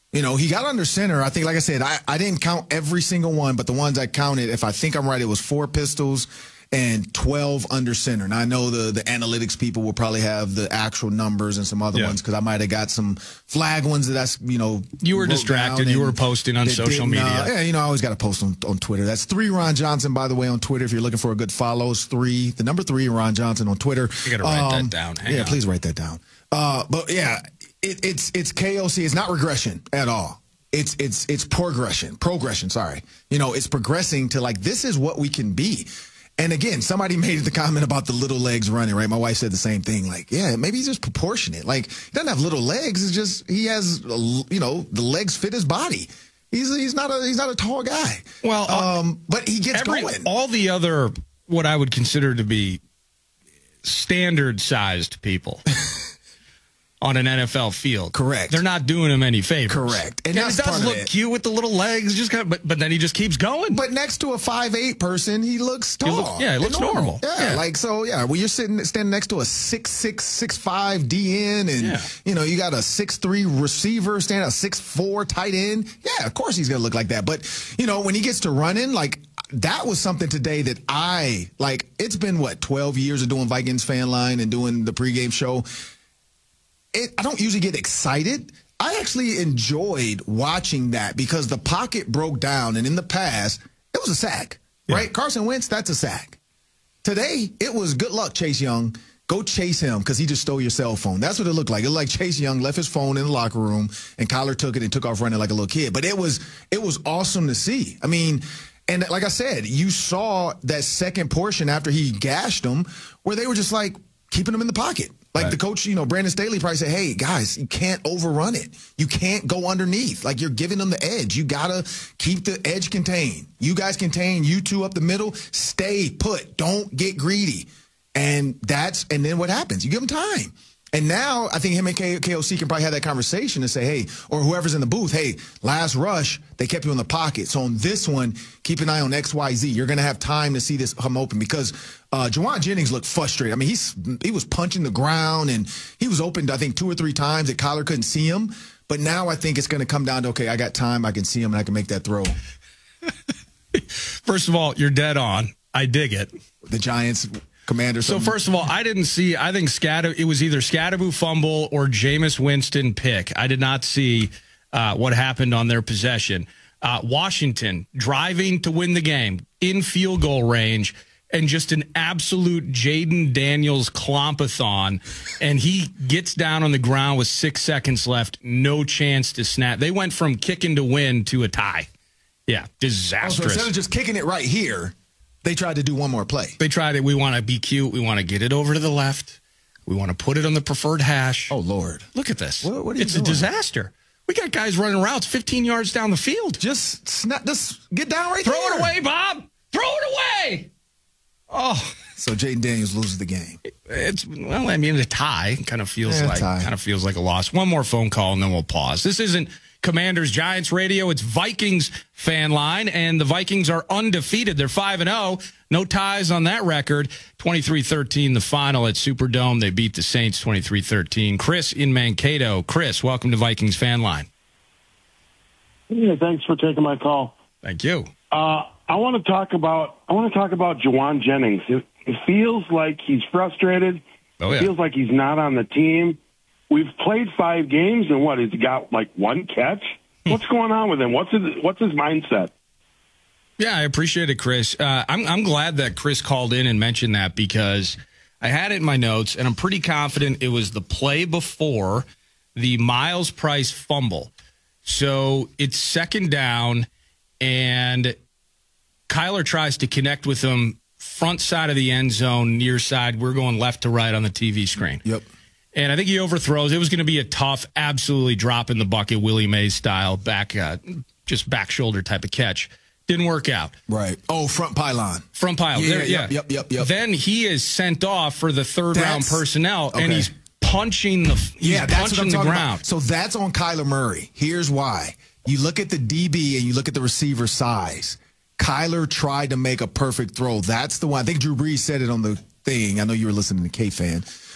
You know, he got under center. I think, like I said, I didn't count every single one, but the ones I counted, if I think I'm right, it was 4 pistols and 12 under center. Now, I know the analytics people will probably have the actual numbers and some other ones because I might have got some flag ones that you were distracted. You were posting on social media. Yeah, I always got to post on Twitter. That's 3 Ron Johnson, by the way, on Twitter. If you're looking for a good follow, it's the number 3 Ron Johnson on Twitter. You got to write that down. Hang on. Please write that down. But yeah, it's KOC. It's not regression at all. It's progression. Sorry. It's progressing to like, this is what we can be. And again, somebody made the comment about the little legs running, right? My wife said the same thing. Like, yeah, maybe he's just proportionate. Like, he doesn't have little legs. It's just he has, the legs fit his body. He's not a tall guy. Well, but he gets going. All the other what I would consider to be standard-sized people on an NFL field. Correct. They're not doing him any favors. Correct. And it does look cute with the little legs, but then he just keeps going. But next to a 5'8" person, he looks tall. He looks normal. Yeah, when you're standing next to a 6'6", 6'5" DN, and you got a 6'3" receiver standing a 6'4" tight end. Yeah, of course he's gonna look like that. But when he gets to running, like, that was something today that it's been 12 years of doing Vikings Fan Line and doing the pregame show. I don't usually get excited. I actually enjoyed watching that because the pocket broke down, and in the past, it was a sack, right? Carson Wentz, that's a sack. Today, it was good luck, Chase Young. Go chase him because he just stole your cell phone. That's what it looked like. It looked like Chase Young left his phone in the locker room, and Kyler took it and took off running like a little kid. But it was awesome to see. I mean, and like I said, you saw that second portion after he gashed them where they were just like keeping him in the pocket. Like the coach, Brandon Staley probably said, hey, guys, you can't overrun it. You can't go underneath. Like, you're giving them the edge. You got to keep the edge contained. You guys contain, you two up the middle. Stay put. Don't get greedy. And then what happens? You give them time. And now I think him and KOC can probably have that conversation and say, hey, or whoever's in the booth, hey, last rush, they kept you in the pocket. So on this one, keep an eye on XYZ. You're going to have time to see this come open because Juwan Jennings looked frustrated. I mean, he was punching the ground, and he was opened, I think, 2 or 3 times that Kyler couldn't see him. But now I think it's going to come down to, okay, I got time, I can see him, and I can make that throw. First of all, you're dead on. I dig it. The Giants... Commander. So first of all, I think it was either Scatterbo fumble or Jameis Winston pick. I did not see what happened on their possession. Washington driving to win the game in field goal range, and just an absolute Jaden Daniels clompathon, and he gets down on the ground with 6 seconds left, no chance to snap. They went from kicking to win to a tie. Yeah, disastrous. So instead of just kicking it right here, they tried to do one more play. They tried it. We want to be cute. We want to get it over to the left. We want to put it on the preferred hash. Oh, Lord. Look at this. What are you It's doing? a disaster. We got guys running routes 15 yards down the field. Just get down right Throw there. it away, Bob. Throw it away. Oh. So Jaden Daniels loses the game. A tie kind of feels like a loss. One more phone call and then we'll pause. This isn't Commanders Giants Radio. It's Vikings Fan Line, and the Vikings are undefeated. They're 5-0. No ties on that record. 23-13 the final at Superdome. They beat the Saints 23-13. Chris in Mankato. Chris, welcome to Vikings Fan Line. Yeah, thanks for taking my call. Thank you. I want to talk about Juwan Jennings. It feels like he's frustrated. Oh, yeah. It feels like he's not on the team. We've played 5 games, and he's got like 1 catch? What's going on with him? What's his mindset? Yeah, I appreciate it, Chris. I'm glad that Chris called in and mentioned that because I had it in my notes, and I'm pretty confident it was the play before the Miles Price fumble. So it's second down, and Kyler tries to connect with him front side of the end zone, near side. We're going left to right on the TV screen. Yep. And I think he overthrows. It was going to be a tough, absolutely drop in the bucket, Willie Mays style, back shoulder type of catch. Didn't work out. Right. Oh, front pylon. Front pylon. Yeah. Yep. Then he is sent off for the third-round personnel, and he's punching the ground. About. So that's on Kyler Murray. Here's why. You look at the DB and you look at the receiver size. Kyler tried to make a perfect throw. That's the one. I think Drew Brees said it on the thing. I know you were listening to K-Fan.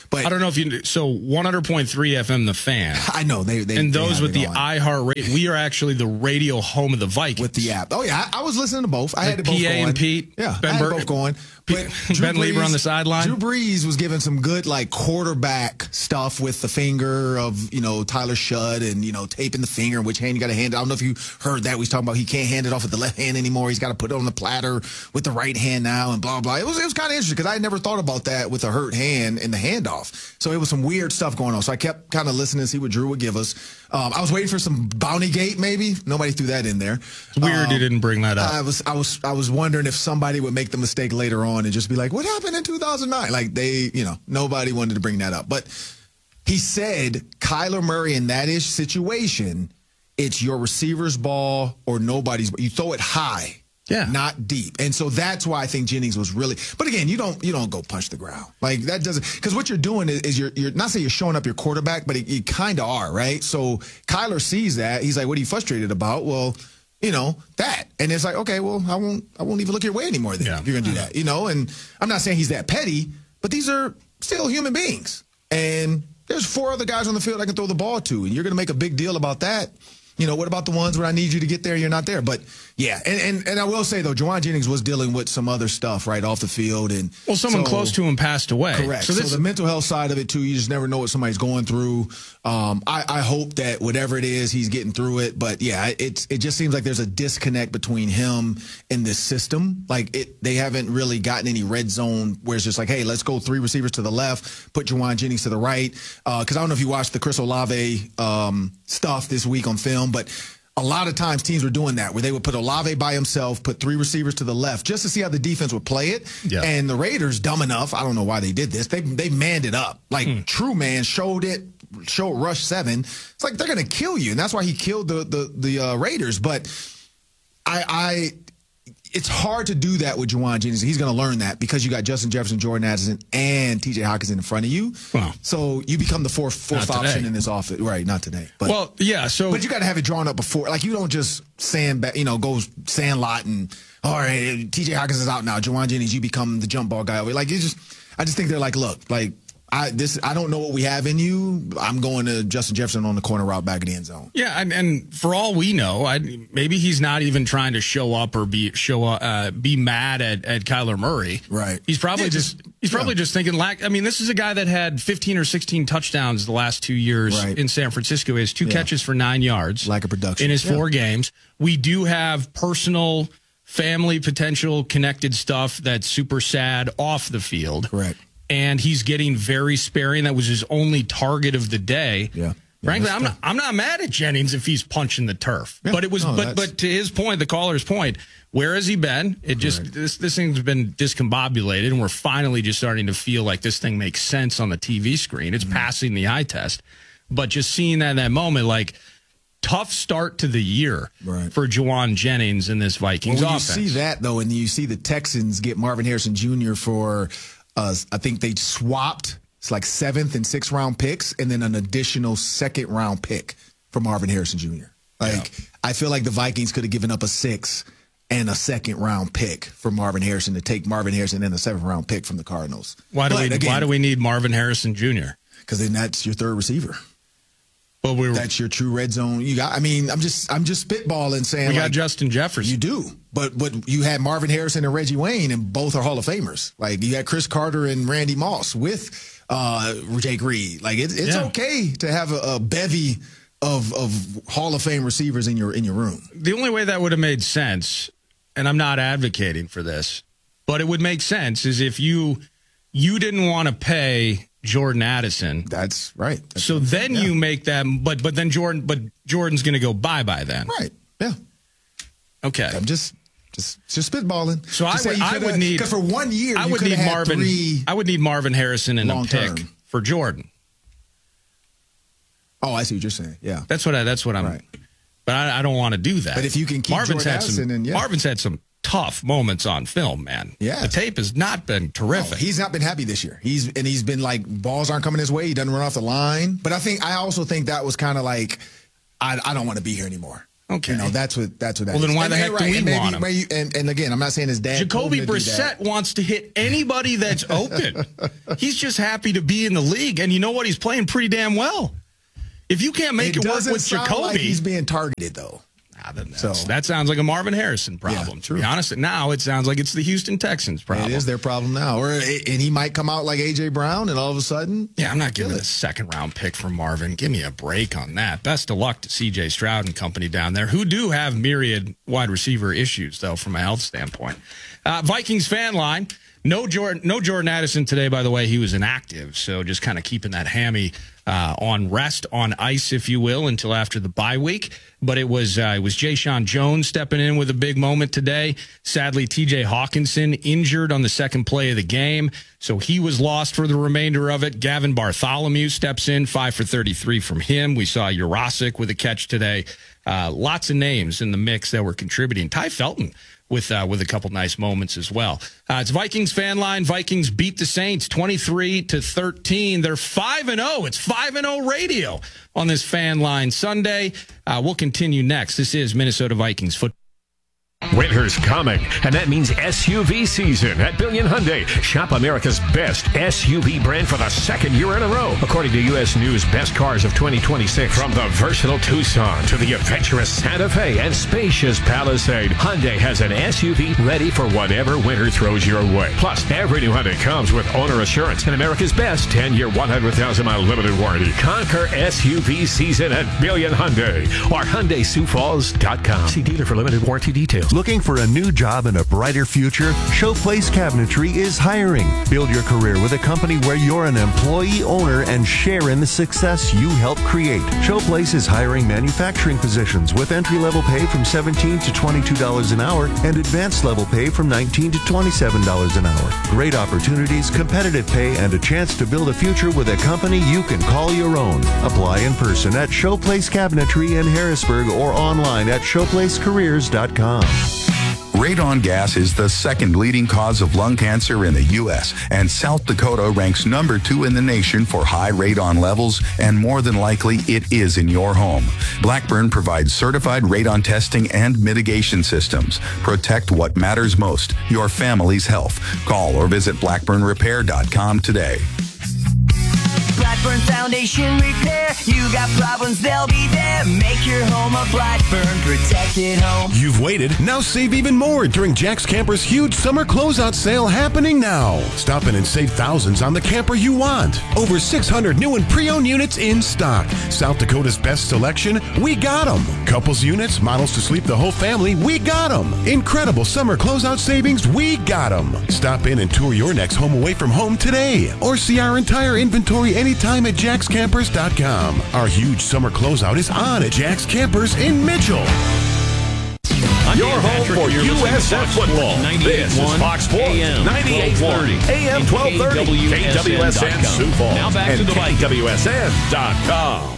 But I don't know if you. So 100.3 FM, The Fan. I know they and those they with the iHeart. We are actually the radio home of the Vikings with the app. Oh yeah, I was listening to both. I had it both PA going. And Pete. Yeah, Ben I had both going. But Ben Lieber on the sideline. Drew Brees was giving some good like quarterback stuff with the finger of Tyler Shudd and taping the finger in which hand you got to hand it. I don't know if you heard that. We was talking about he can't hand it off with the left hand anymore. He's got to put it on the platter with the right hand now and blah blah. It was kind of interesting because I had never thought about that with a hurt hand and the handoff. So it was some weird stuff going on. So I kept kind of listening to see what Drew would give us. I was waiting for some Bounty Gate maybe. Nobody threw that in there. It's weird you didn't bring that up. I was wondering if somebody would make the mistake later on and just be like, what happened in 2009? Like nobody wanted to bring that up. But he said Kyler Murray in that ish situation, it's your receiver's ball or nobody's. You throw it high. Yeah, not deep, and so that's why I think Jennings was really. But again, you don't go punch the ground like that. Doesn't because what you're doing is you're not saying you're showing up your quarterback, but you kind of are, right? So Kyler sees that he's like, "What are you frustrated about?" Well, that, and it's like, okay, well, I won't even look your way anymore. Then if you're gonna do that, and I'm not saying he's that petty, but these are still human beings, and there's 4 other guys on the field I can throw the ball to, and you're gonna make a big deal about that. What about the ones where I need you to get there, you're not there? But, yeah, and I will say, though, Jauan Jennings was dealing with some other stuff right off the field. And someone close to him passed away. Correct. So the mental health side of it, too, you just never know what somebody's going through. I hope that whatever it is, he's getting through it. But, yeah, it just seems like there's a disconnect between him and this system. Like, they haven't really gotten any red zone where it's just like, hey, let's go 3 receivers to the left, put Jauan Jennings to the right. Because I don't know if you watched the Chris Olave stuff this week on film, but a lot of times teams were doing that where they would put Olave by himself, put 3 receivers to the left just to see how the defense would play it. Yeah. And the Raiders, dumb enough, I don't know why they did this. They manned it up. Like true man showed rush 7. It's like they're going to kill you. And that's why he killed the Raiders. But it's hard to do that with Jauan Jennings. He's going to learn that because you got Justin Jefferson, Jordan Addison, and T.J. Hockenson in front of you. Wow. So you become the fourth option in this offense. Right, not today. But, but you got to have it drawn up before. Like, you don't just go sandlot and, all right, T.J. Hockenson is out now. Jauan Jennings, you become the jump ball guy. Like, I just think they're like, look, like, I don't know what we have in you. I'm going to Justin Jefferson on the corner route back in the end zone. Yeah, and for all we know, maybe he's not even trying to show up or be mad at Kyler Murray. Right. He's probably just thinking. This is a guy that had 15 or 16 touchdowns the last 2 years in San Francisco. He has 2 catches for 9 yards. Lack of production in his 4 games. We do have personal, family potential connected stuff that's super sad off the field. Correct. And he's getting very sparing. That was his only target of the day. Yeah. Frankly, I'm not mad at Jennings if he's punching the turf. Yeah. But it was but to his point, the caller's point, where has he been? It just this thing's been discombobulated, and we're finally just starting to feel like this thing makes sense on the TV screen. It's passing the eye test. But just seeing that in that moment, like, tough start to the year for Jauan Jennings in this Vikings offense. You see that, though, and you see the Texans get Marvin Harrison Jr. for I think they swapped. It's like 7th and 6th round picks, and then an additional 2nd round pick for Marvin Harrison Jr. I feel like the Vikings could have given up a 6th and a 2nd round pick for Marvin Harrison to take Marvin Harrison and a 7th round pick from the Cardinals. Why do we need Marvin Harrison Jr.? Because then that's your 3rd receiver. Well, that's your true red zone. You got. I mean, I'm just spitballing saying we got Justin Jefferson. You do, but you had Marvin Harrison and Reggie Wayne, and both are Hall of Famers. Like, you had Chris Carter and Randy Moss with Jake Reed. Like, it's okay to have a bevy of Hall of Fame receivers in your room. The only way that would have made sense, and I'm not advocating for this, but it would make sense, is if you didn't want to pay Jordan Addison. That's right. You make them, but then Jordan's going to go bye then. Right. Yeah. Okay. I'm just spitballing. So I would need, because for 1 year I would need Marvin Harrison in a pick for Jordan. Oh, I see what you're saying. Yeah. That's what I'm. Right. But I don't want to do that. But if you can keep Jordan Addison, Marvin's had some tough moments on film, man. Yeah. The tape has not been terrific. No, he's not been happy this year. He's been like, balls aren't coming his way. He doesn't run off the line. But I also think that was kind of like, I don't want to be here anymore. Okay. That's what that well, then why the heck do we want him? And again, I'm not saying his dad. Jacoby Brissett wants to hit anybody that's open. He's just happy to be in the league, and you know what? He's playing pretty damn well. If you can't make it work with Jacoby, like he's being targeted though. That sounds like a Marvin Harrison problem. To be honest, now it sounds like it's the Houston Texans problem. It is their problem now. And he might come out like A.J. Brown, and all of a sudden... Yeah, I'm not giving a second-round pick for Marvin. Give me a break on that. Best of luck to C.J. Stroud and company down there, who do have myriad wide receiver issues, though, from a health standpoint. Vikings fan line. No Jordan Addison today, by the way. He was inactive, so just kind of keeping that hammy on rest, on ice, if you will, until after the bye week. But it was Jayshon Jones stepping in with a big moment today. Sadly, T.J. Hawkinson injured on the second play of the game, so he was lost for the remainder of it. Gavin Bartholomew steps in, 5 for 33 from him. We saw Jurasik with a catch today. Lots of names in the mix that were contributing. Ty Felton with a couple nice moments as well. It's Vikings fan line. Vikings beat the Saints 23-13. They're 5-0. It's 5-0 radio on this fan line Sunday. We'll continue next. This is Minnesota Vikings football. Winter's coming, and that means SUV season at Billion Hyundai. Shop America's best SUV brand for the second year in a row, according to U.S. News Best Cars of 2026. From the versatile Tucson to the adventurous Santa Fe and spacious Palisade, Hyundai has an SUV ready for whatever winter throws your way. Plus, every new Hyundai comes with owner assurance and America's best 10-year, 100,000-mile limited warranty. Conquer SUV season at Billion Hyundai or HyundaiSiouxFalls.com. See dealer for limited warranty details. Looking for a new job and a brighter future? Showplace Cabinetry is hiring. Build your career with a company where you're an employee owner and share in the success you help create. Showplace is hiring manufacturing positions with entry-level pay from $17 to $22 an hour and advanced level pay from $19 to $27 an hour. Great opportunities, competitive pay, and a chance to build a future with a company you can call your own. Apply in person at Showplace Cabinetry in Harrisburg or online at showplacecareers.com. Radon gas is the second leading cause of lung cancer in the U.S., and South Dakota ranks number 2 in the nation for high radon levels, and more than likely it is in your home. Blackburn provides certified radon testing and mitigation systems. Protect what matters most, your family's health. Call or visit blackburnrepair.com today. Blackburn Foundation Repair. You got problems, they'll be there. Make your home a Blackburn protected home. You've waited. Now save even more during Jack's Camper's huge summer closeout sale happening now. Stop in and save thousands on the camper you want. Over 600 new and pre-owned units in stock. South Dakota's best selection, we got them. Couples units, models to sleep the whole family, we got them. Incredible summer closeout savings, we got them. Stop in and tour your next home away from home today. Or see our entire inventory anytime at jackscampers.com. Our huge summer closeout is on at Jack's Campers in Mitchell. Your home for USF football. This is Fox Sports, 98.30, AM 1230, KWSN Sioux Falls, now back to the KWSN.com.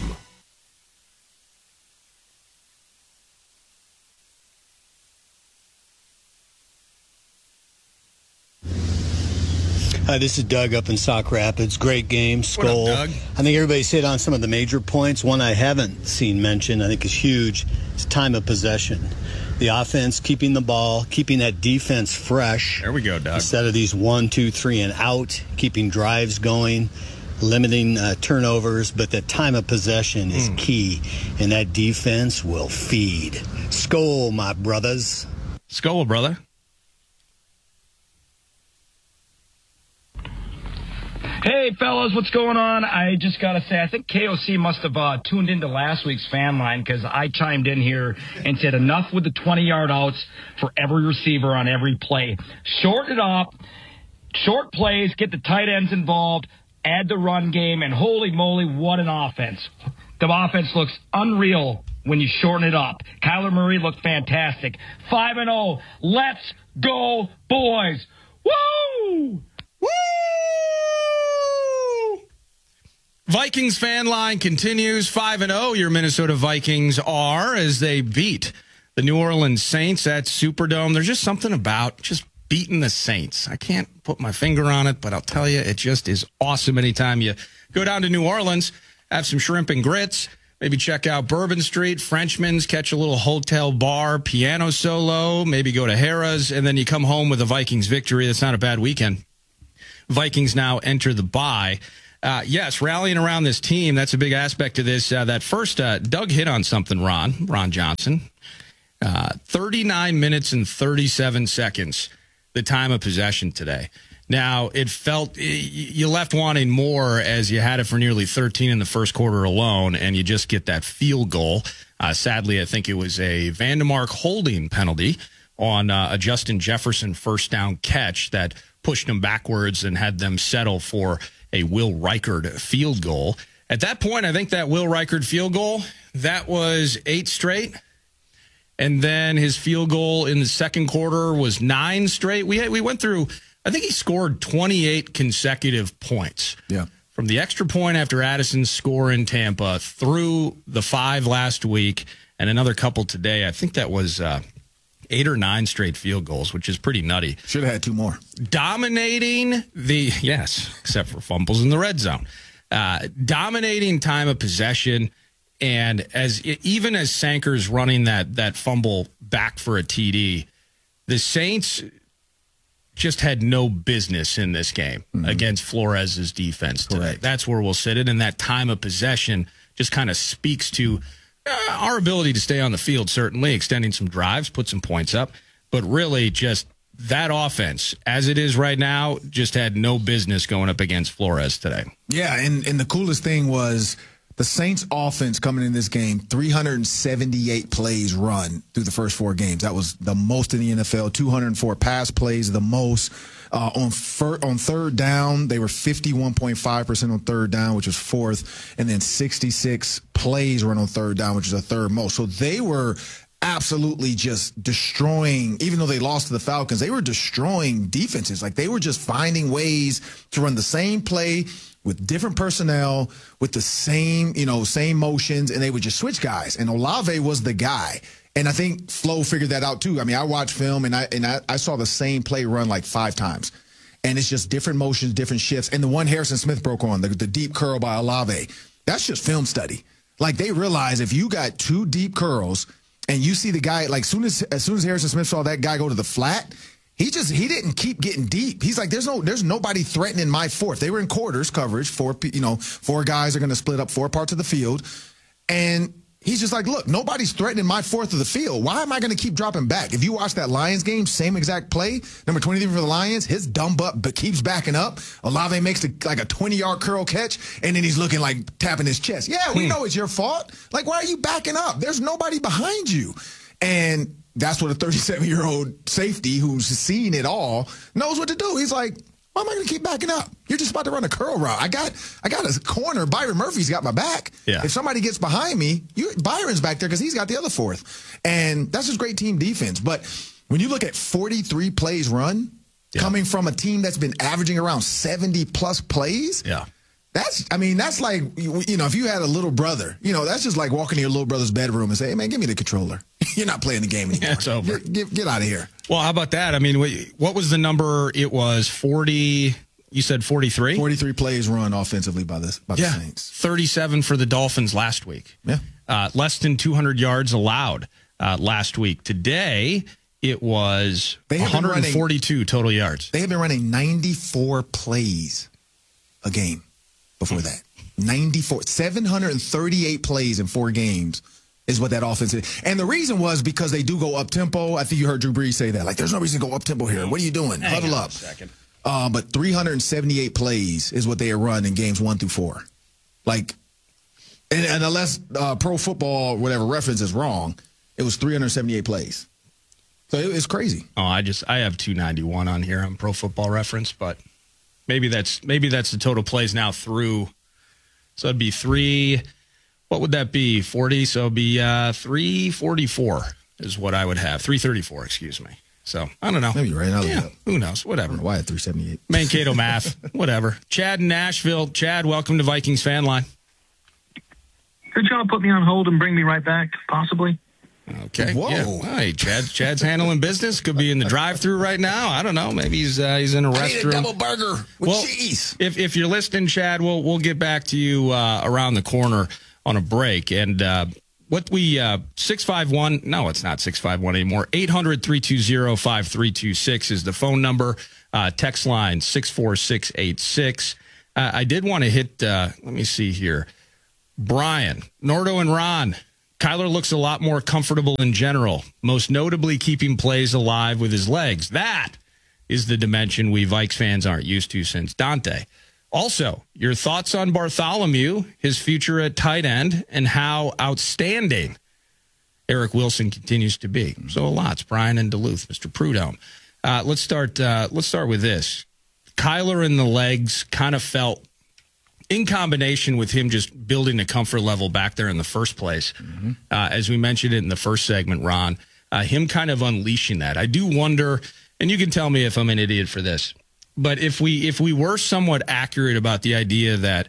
Hi, this is Doug up in Sauk Rapids. Great game, Skull. What up, Doug? I think everybody's hit on some of the major points. One I haven't seen mentioned, I think is huge, is time of possession. The offense keeping the ball, keeping that defense fresh. There we go, Doug. Instead of these 1, 2, 3 and out, keeping drives going, limiting turnovers. But the time of possession is key, and that defense will feed. Skull, my brothers. Skull, brother. Hey, fellas, what's going on? I just got to say, I think KOC must have tuned into last week's fan line because I chimed in here and said enough with the 20-yard outs for every receiver on every play. Shorten it up, short plays, get the tight ends involved, add the run game, and holy moly, what an offense. The offense looks unreal when you shorten it up. Kyler Murray looked fantastic. 5-0. Let's go, boys. Woo! Woo! Vikings fan line continues 5-0. Your Minnesota Vikings are as they beat the New Orleans Saints at Superdome. There's just something about just beating the Saints. I can't put my finger on it, but I'll tell you, it just is awesome anytime you go down to New Orleans, have some shrimp and grits, maybe check out Bourbon Street, Frenchman's, catch a little hotel bar, piano solo, maybe go to Harrah's, and then you come home with a Vikings victory. That's not a bad weekend. Vikings now enter the bye. Yes, rallying around this team, that's a big aspect of this. That first, Doug hit on something, Ron Johnson. 39 minutes and 37 seconds, the time of possession today. Now, it felt you left wanting more as you had it for nearly 13 in the first quarter alone, and you just get that field goal. Sadly, I think it was a Vandemark holding penalty on a Justin Jefferson first down catch that pushed them backwards and had them settle for a Will Reichard field goal. At that point, I think that Will Reichard field goal, that was 8 straight. And then his field goal in the second quarter was 9 straight. We went through, I think he scored 28 consecutive points. Yeah. From the extra point after Addison's score in Tampa through the 5 last week and another couple today. I think that was 8 or 9 straight field goals, which is pretty nutty. Should have had 2 more. Dominating yes, except for fumbles in the red zone. Dominating time of possession. And even as Sanker's running that fumble back for a TD, the Saints just had no business in this game against Flores' defense today. Correct. That's where we'll sit it. And that time of possession just kind of speaks to our ability to stay on the field, certainly, extending some drives, put some points up. But really just that offense, as it is right now, just had no business going up against Flores today. Yeah, and the coolest thing was the Saints offense coming in this game, 378 plays run through the first 4 games. That was the most in the NFL. 204 pass plays, the most. On third down, they were 51.5% on third down, which was 4th, and then 66 plays run on third down, which is the 3rd most. So they were absolutely just destroying, even though they lost to the Falcons, they were destroying defenses. Like, they were just finding ways to run the same play with different personnel, with the same motions, and they would just switch guys. And Olave was the guy. And I think Flo figured that out too. I mean, I watched film and I saw the same play run like 5 times. And it's just different motions, different shifts. And the one Harrison Smith broke on, the deep curl by Olave, that's just film study. Like, they realize if you got 2 deep curls and you see the guy, like, as soon as Harrison Smith saw that guy go to the flat, he didn't keep getting deep. He's like, there's nobody threatening my fourth. They were in quarters coverage. 4 guys are going to split up 4 parts of the field. And he's just like, look, nobody's threatening my fourth of the field. Why am I going to keep dropping back? If you watch that Lions game, same exact play, number 23 for the Lions, his dumb butt but keeps backing up. Olave makes like a 20-yard curl catch, and then he's looking like tapping his chest. Yeah, we know it's your fault. Like, why are you backing up? There's nobody behind you. And that's what a 37-year-old safety who's seen it all knows what to do. He's like, why am I going to keep backing up? You're just about to run a curl route. I got a corner. Byron Murphy's got my back. Yeah. If somebody gets behind me, Byron's back there because he's got the other fourth. And that's just great team defense. But when you look at 43 plays run coming from a team that's been averaging around 70-plus plays, that's like, if you had a little brother, that's just like walking to your little brother's bedroom and say, hey, man, give me the controller. You're not playing the game anymore. Yeah, it's over. Get out of here. Well, how about that? I mean, what was the number? It was 40. You said 43? 43 plays run offensively by the Saints. 37 for the Dolphins last week. Yeah. Less than 200 yards allowed last week. Today, it was 142 total yards. They have been running 94 plays a game before that. 738 plays in 4 games is what that offense is. And the reason was because they do go up-tempo. I think you heard Drew Brees say that. Like, there's no reason to go up-tempo here. What are you doing? Huddle up. But 378 plays is what they run in games 1 through 4. Like, and unless Pro Football, whatever reference is wrong, it was 378 plays. So it's crazy. Oh, I have 291 on here on Pro Football Reference, but maybe that's the total plays now through. So it'd be 3. What would that be? 40. So it'd be 344 is what I would have. 334, excuse me. So I don't know. Maybe you're right. Who knows? Whatever. I don't know why at 378. Mankato math. Whatever. Chad in Nashville. Chad, welcome to Vikings Fan Line. Could y'all put me on hold and bring me right back, possibly? Okay. Whoa. Yeah. Hey, Chad's handling business. Could be in the drive-thru right now. I don't know. Maybe he's in a restroom. I need a double burger with cheese. If you're listening, Chad, we'll get back to you around the corner on a break. And what we 651, no, it's not 651 anymore. 800-320-5326 is the phone number. Text line 64686. I did want to hit, let me see here. Brian, Nordo, and Ron. Kyler looks a lot more comfortable in general, most notably keeping plays alive with his legs. That is the dimension we Vikes fans aren't used to since Dante. Also, your thoughts on Bartholomew, his future at tight end, and how outstanding Eric Wilson continues to be. So a lot's Brian in Duluth, Mr. Prudhomme. Let's start with this. Kyler and the legs kind of felt, in combination with him just building a comfort level back there in the first place, as we mentioned it in the first segment, Ron, him kind of unleashing that. I do wonder, and you can tell me if I'm an idiot for this, but if we were somewhat accurate about the idea that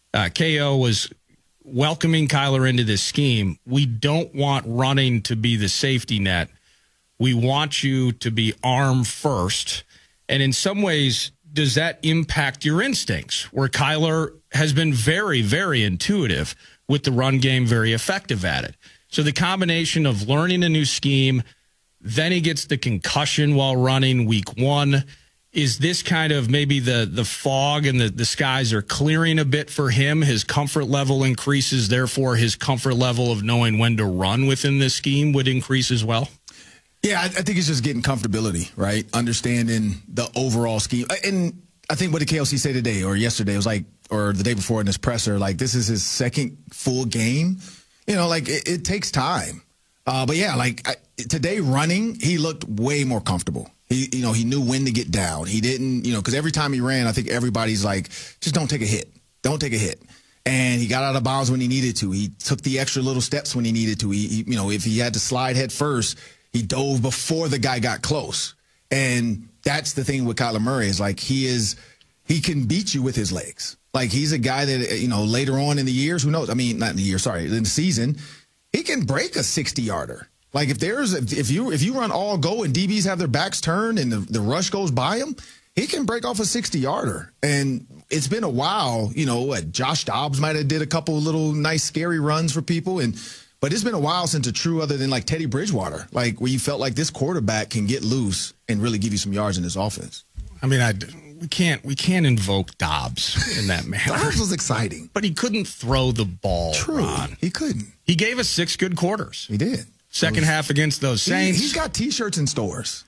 KO was welcoming Kyler into this scheme, we don't want running to be the safety net. We want you to be arm first. And in some ways, does that impact your instincts, where Kyler has been very, very intuitive with the run game, very effective at it? So the combination of learning a new scheme, then he gets the concussion while running week one. Is this kind of maybe the fog and the skies are clearing a bit for him? His comfort level increases, therefore his comfort level of knowing when to run within this scheme would increase as well? Yeah, I think it's just getting comfortability, right? Understanding the overall scheme. And I think what did KLC say today or yesterday, it was like, or the day before in this presser, like this is his second full game. You know, like it takes time. But yeah, like today running, he looked way more comfortable. He knew when to get down. He didn't, because every time he ran, I think everybody's like, just don't take a hit. Don't take a hit. And he got out of bounds when he needed to. He took the extra little steps when he needed to. He if he had to slide head first, he dove before the guy got close. And that's the thing with Kyler Murray is like he can beat you with his legs. Like he's a guy that, later on in the years, who knows? I mean, not in the year, sorry, in the season, he can break a 60-yarder. Like if you run all go and DBs have their backs turned and the rush goes by him, he can break off a 60-yarder. And it's been a while, Josh Dobbs might have did a couple of little nice scary runs for people, but it's been a while since a true other than like Teddy Bridgewater, like where you felt like this quarterback can get loose and really give you some yards in this offense. I mean, we can't invoke Dobbs in that manner. Dobbs was exciting, but he couldn't throw the ball. True, Ron. He couldn't. He gave us 6 good quarters. He did. Second half against those Saints. He's got T-shirts in stores.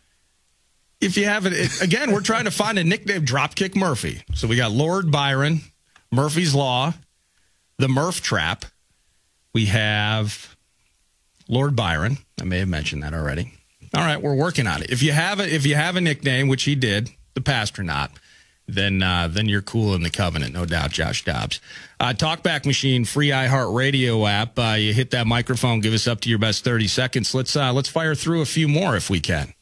If you have it, again, we're trying to find a nickname. Dropkick Murphy. So we got Lord Byron, Murphy's Law, the Murph Trap. We have Lord Byron. I may have mentioned that already. All right, we're working on it. If you have a nickname, which he did, the Pastronaut, then you're cool in the covenant, no doubt, Josh Dobbs. Talkback Machine, free iHeartRadio app. You hit that microphone, give us up to your best 30 seconds. Let's fire through a few more if we can.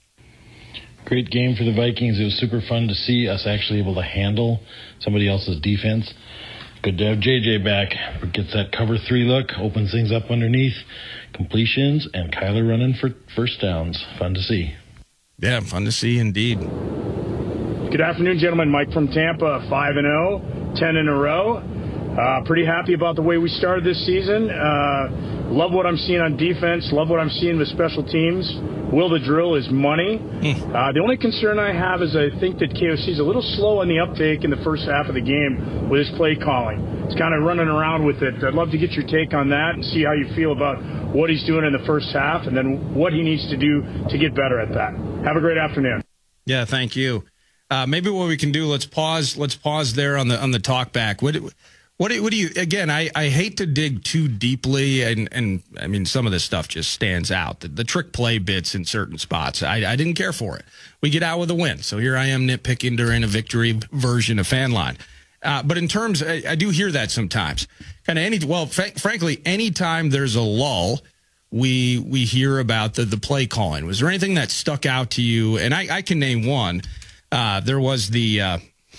Great game for the Vikings. It was super fun to see us actually able to handle somebody else's defense. Good to have JJ back. Gets that cover 3 look, opens things up underneath, completions, and Kyler running for first downs. Fun to see. Yeah, fun to see indeed. Good afternoon, gentlemen. Mike from Tampa, 5-0, 10 in a row. Pretty happy about the way we started this season. Love what I'm seeing on defense. Love what I'm seeing with special teams. Will the drill is money. The only concern I have is I think that KOC is a little slow on the uptake in the first half of the game with his play calling. It's kind of running around with it. I'd love to get your take on that and see how you feel about what he's doing in the first half and then what he needs to do to get better at that. Have a great afternoon. Yeah, thank you. Maybe what we can do, let's pause there on the talk back. What do you, again, I hate to dig too deeply, and I mean, some of this stuff just stands out. The trick play bits in certain spots, I didn't care for it. We get out with a win, so here I am nitpicking during a victory version of Fan Line. But in terms, I do hear that sometimes. Frankly, anytime there's a lull, we hear about the play calling. Was there anything that stuck out to you? And I can name one. There was the...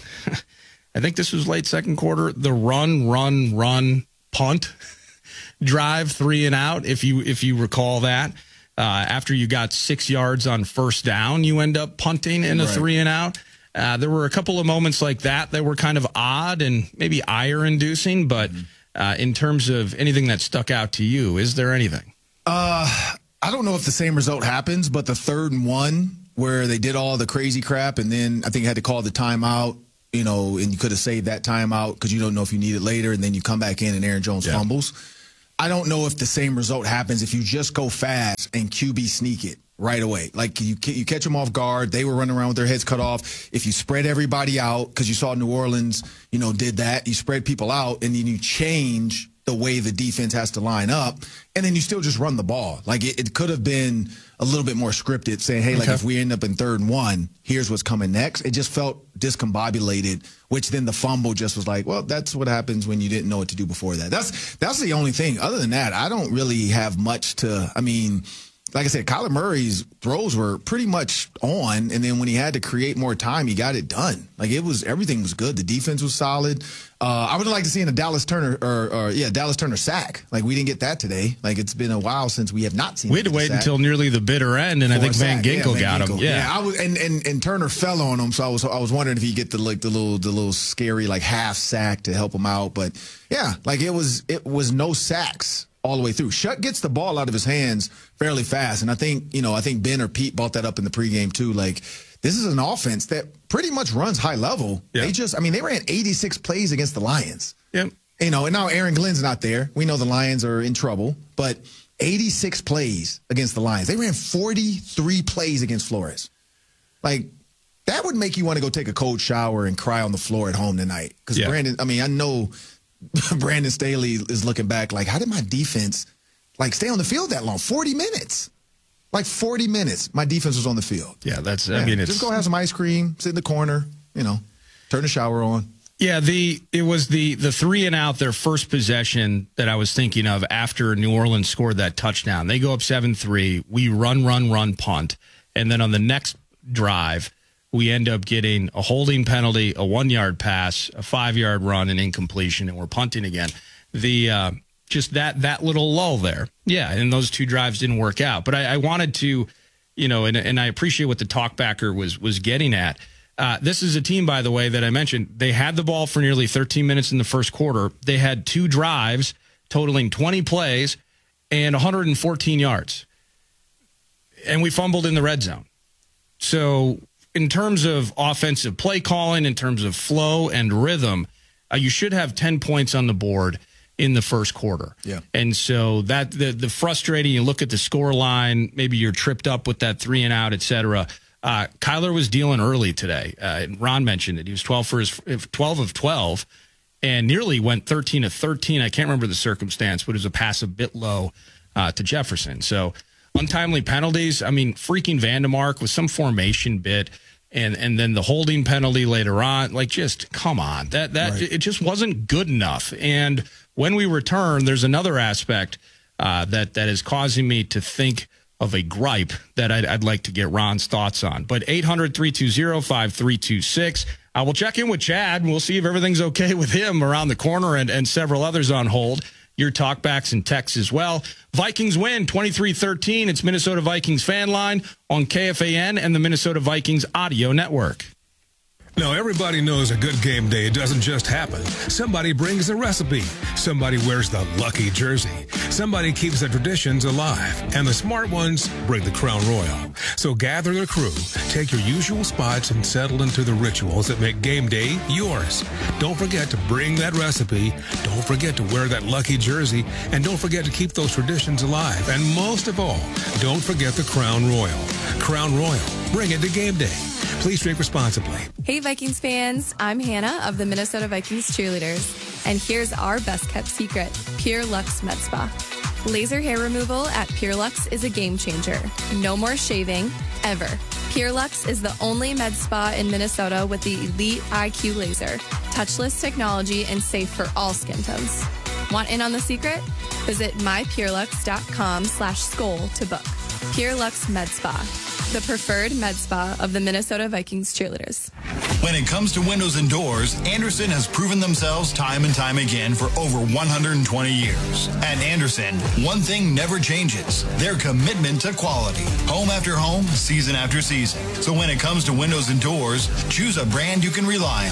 I think this was late second quarter, the run, punt drive 3 and out. If you recall that, after you got 6 yards on first down, you end up punting in a 3 and out. There were a couple of moments like that were kind of odd and maybe ire inducing, but In terms of anything that stuck out to you, is there anything? I don't know if the same result happens, but the 3rd and 1 where they did all the crazy crap and then I think you had to call the timeout, and you could have saved that timeout because you don't know if you need it later, and then you come back in and Aaron Jones fumbles. I don't know if the same result happens if you just go fast and QB sneak it right away. Like you catch them off guard. They were running around with their heads cut off. If you spread everybody out, because you saw New Orleans, did that. You spread people out, and then you change the way the defense has to line up, and then you still just run the ball. Like it could have been a little bit more scripted, saying, hey, like if we end up in 3rd and 1, here's what's coming next. It just felt discombobulated, which then the fumble just was like, well, that's what happens when you didn't know what to do before that. That's the only thing. Other than that, I don't really have much to, like I said, Kyler Murray's throws were pretty much on, and then when he had to create more time, he got it done. Like everything was good. The defense was solid. I would have liked to see a Dallas Turner sack. Like we didn't get that today. Like it's been a while since we have not seen. We had to wait until nearly the bitter end, and I think Van Ginkel got him. Yeah, I was, and Turner fell on him, so I was wondering if he'd get the little scary like half sack to help him out. But yeah, like it was no sacks all the way through. Shutt gets the ball out of his hands fairly fast, and I think Ben or Pete brought that up in the pregame too. Like this is an offense that pretty much runs high level. Yeah. They ran 86 plays against the Lions. Yeah. And now Aaron Glenn's not there. We know the Lions are in trouble, but 86 plays against the Lions. They ran 43 plays against Flores. Like that would make you want to go take a cold shower and cry on the floor at home tonight. Because Brandon, I know Brandon Staley is looking back like, how did my defense stay on the field that long? 40 minutes. Like 40 minutes, my defense was on the field. Yeah, it's just go have some ice cream, sit in the corner, turn the shower on. Yeah, it was the 3 and out, their first possession that I was thinking of after New Orleans scored that touchdown. They go up 7-3. We run, punt. And then on the next drive, we end up getting a holding penalty, a 1-yard pass, a 5-yard run, and incompletion, and we're punting again. Just that little lull there. Yeah, and those 2 drives didn't work out. But I wanted to, and I appreciate what the talkbacker was getting at. This is a team, by the way, that I mentioned. They had the ball for nearly 13 minutes in the first quarter. They had 2 drives totaling 20 plays and 114 yards. And we fumbled in the red zone. So in terms of offensive play calling, in terms of flow and rhythm, you should have 10 points on the board in the first quarter. Yeah. And so that the frustrating, you look at the score line, maybe you're tripped up with that 3 and out, et cetera. Kyler was dealing early today. Ron mentioned it. He was 12 of 12 and nearly went 13 of 13. I can't remember the circumstance, but it was a pass a bit low to Jefferson. So untimely penalties. Freaking Vandemark with some formation bit. And then the holding penalty later on, just come on, that right. It just wasn't good enough. And when we return, there's another aspect that is causing me to think of a gripe that I'd like to get Ron's thoughts on. But 800-320-5326. We'll check in with Chad, and we'll see if everything's okay with him around the corner and several others on hold. Your talkbacks and texts as well. Vikings win 23-13. It's Minnesota Vikings fan line on KFAN and the Minnesota Vikings audio network. Now, everybody knows a good game day doesn't just happen. Somebody brings the recipe. Somebody wears the lucky jersey. Somebody keeps the traditions alive. And the smart ones bring the Crown Royal. So gather the crew, take your usual spots, and settle into the rituals that make game day yours. Don't forget to bring that recipe. Don't forget to wear that lucky jersey. And don't forget to keep those traditions alive. And most of all, don't forget the Crown Royal. Crown Royal. Bring it to game day. Please drink responsibly. Hey, Vikings fans. I'm Hannah of the Minnesota Vikings Cheerleaders. And here's our best kept secret, Pure Luxe Med Spa. Laser hair removal at Pure Luxe is a game changer. No more shaving, ever. Pure Luxe is the only med spa in Minnesota with the elite IQ laser, touchless technology, and safe for all skin tones. Want in on the secret? Visit mypurelux.com/skol to book. Pure Luxe Med Spa, the preferred med spa of the Minnesota Vikings cheerleaders. When it comes to windows and doors, Andersen has proven themselves time and time again for over 120 years. At Andersen, one thing never changes: their commitment to quality. Home after home, season after season. So when it comes to windows and doors, choose a brand you can rely on.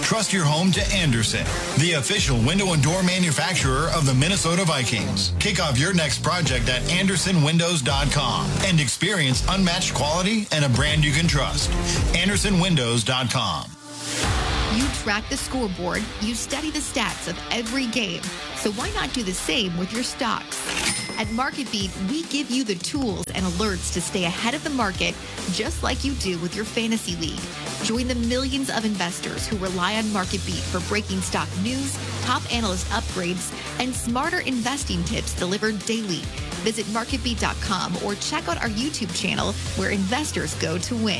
Trust your home to Andersen, the official window and door manufacturer of the Minnesota Vikings. Kick off your next project at AndersonWindows.com and experience unmatched quality and a brand you can trust. AndersonWindows.com. You track the scoreboard, you study the stats of every game. So why not do the same with your stocks? At MarketBeat, we give you the tools and alerts to stay ahead of the market, just like you do with your fantasy league. Join the millions of investors who rely on MarketBeat for breaking stock news, top analyst upgrades, and smarter investing tips delivered daily. Visit MarketBeat.com or check out our YouTube channel where investors go to win.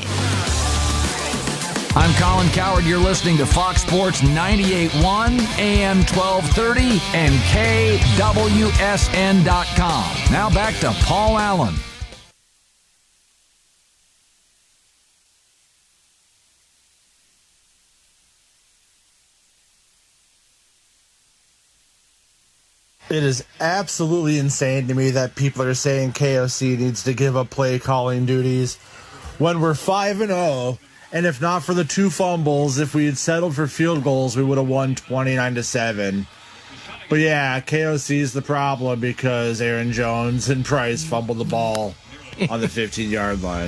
I'm Colin Cowherd. You're listening to Fox Sports 98.1, AM 1230, and KWSN.com. Now back to Paul Allen. It is absolutely insane to me that people are saying KOC needs to give up play calling duties when we're 5-0. And if not for the 2 fumbles, if we had settled for field goals, we would have won 29-7. But yeah, KOC is the problem because Aaron Jones and Price fumbled the ball on the 15-yard line.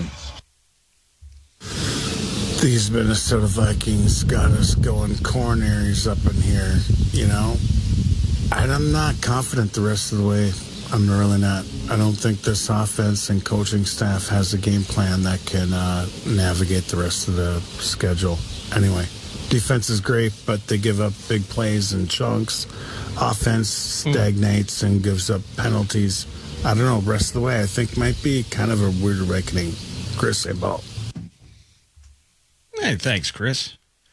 These Minnesota Vikings got us going coronaries up in here, you know. And I'm not confident the rest of the way. I'm really not. I don't think this offense and coaching staff has a game plan that can navigate the rest of the schedule. Anyway, defense is great, but they give up big plays in chunks. Offense stagnates and gives up penalties. I don't know. Rest of the way, I think might be kind of a weird reckoning. Chris, about. Hey, thanks, Chris.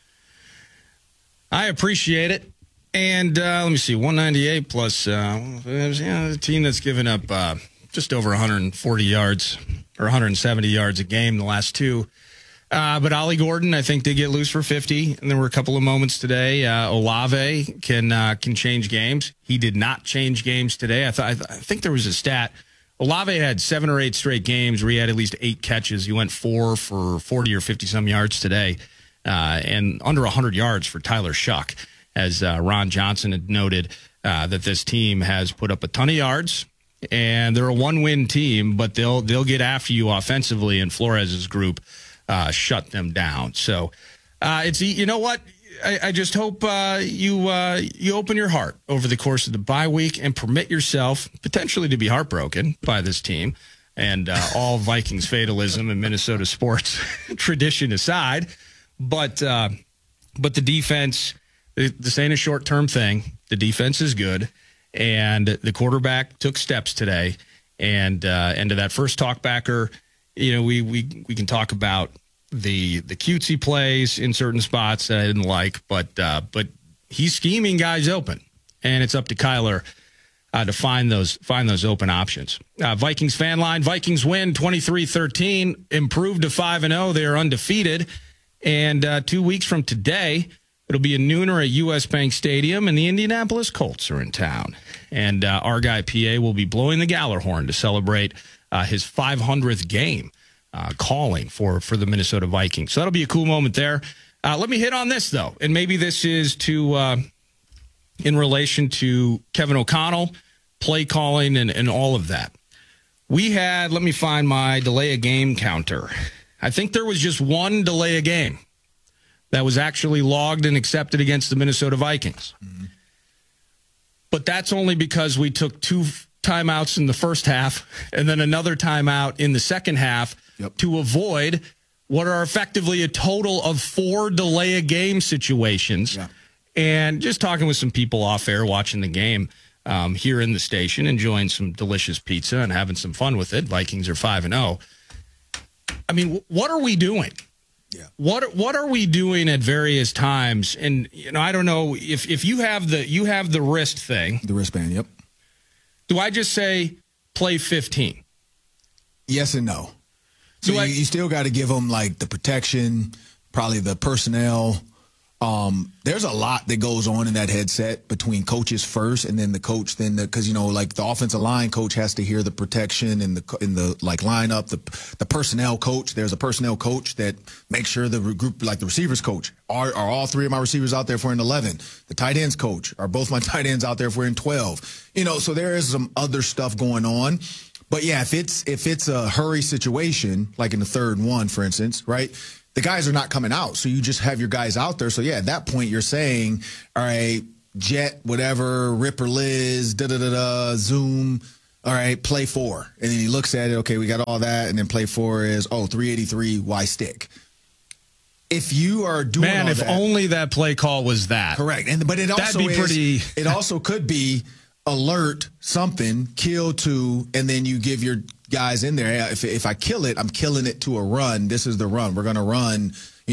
I appreciate it. And let me see, 198 plus a team that's given up just over 140 yards or 170 yards a game the last 2. But Ollie Gordon, I think, did get loose for 50. And there were a couple of moments today. Olave can change games. He did not change games today. I think there was a stat. Olave had 7 or 8 straight games where he had at least 8 catches. He went 4 for 40 or 50-some yards today, and under 100 yards for Tyler Shuck. As Ron Johnson had noted, that this team has put up a ton of yards, and they're a one-win team, but they'll get after you offensively, and Flores' group shut them down. So it's, you know what? I just hope you open your heart over the course of the bye week and permit yourself potentially to be heartbroken by this team, and all Vikings fatalism and Minnesota sports tradition aside. But the defense. This ain't a short-term thing. The defense is good, and the quarterback took steps today. And to that first talkbacker, you know, we can talk about the cutesy plays in certain spots that I didn't like, but he's scheming guys open, and it's up to Kyler to find those open options. Vikings fan line: Vikings win 23-13, improved to 5-0. They are undefeated, and 2 weeks from today, it'll be a nooner at U.S. Bank Stadium, and the Indianapolis Colts are in town. And our guy, PA, will be blowing the Galler horn to celebrate his 500th game calling for the Minnesota Vikings. So that'll be a cool moment there. Let me hit on this, though, and maybe this is in relation to Kevin O'Connell, play calling, and all of that. We had, let me find my delay a game counter. I think there was just one delay a game that was actually logged and accepted against the Minnesota Vikings. Mm-hmm. But that's only because we took 2 timeouts in the first half and then another timeout in the second half to avoid what are effectively a total of 4 delay-a-game situations. Yeah. And just talking with some people off air watching the game here in the station, enjoying some delicious pizza and having some fun with it. Vikings are 5-0. I mean, what are we doing? Yeah. What are we doing at various times? And you know, I don't know if you have the wrist thing, the wristband. Yep. Do I just say play 15? Yes and no. So you still got to give them like the protection, probably the personnel, There's a lot that goes on in that headset between coaches first and then the coach, because like the offensive line coach has to hear the protection and the like lineup. The personnel coach, there's a personnel coach that makes sure the group, like the receivers coach, are all three of my receivers out there if we're in 11. The tight ends coach, are both my tight ends out there if we're in 12. So there is some other stuff going on. But yeah, if it's a hurry situation, like in the third one, for instance, right? The guys are not coming out, so you just have your guys out there. So, yeah, at that point, you're saying, all right, Jet, whatever, Rip or Liz, Zoom, all right, play 4. And then he looks at it, okay, we got all that, and then play 4 is, 383, Y stick. If you are doing all if that, only that play call was that. Correct. But it also that'd be pretty. It also could be alert something, kill 2, and then you give your guys in there, if I kill it, I'm killing it to a run. This is the run. We're going to run,